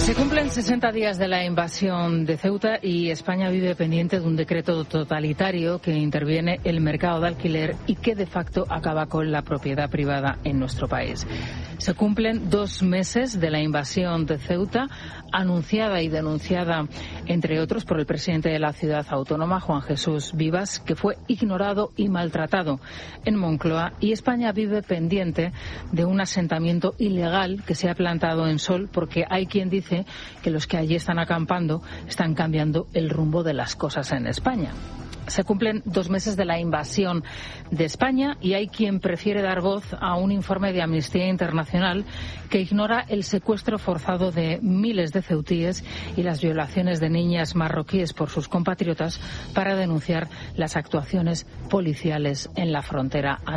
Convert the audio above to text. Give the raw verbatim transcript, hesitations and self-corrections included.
Se cumplen sesenta días de la invasión de Ceuta y España vive pendiente de un decreto totalitario que interviene el mercado de alquiler y que de facto acaba con la propiedad privada en nuestro país. Se cumplen dos meses de la invasión de Ceuta, anunciada y denunciada, entre otros, por el presidente de la ciudad autónoma, Juan Jesús Vivas, que fue ignorado y maltratado en Moncloa, y España vive pendiente de un asentamiento ilegal que se ha plantado en Sol, porque hay quien dice que los que allí están acampando están cambiando el rumbo de las cosas en España. Se cumplen dos meses de la invasión de España y hay quien prefiere dar voz a un informe de Amnistía Internacional que ignora el secuestro forzado de miles de ceutíes y las violaciones de niñas marroquíes por sus compatriotas para denunciar las actuaciones policiales en la frontera.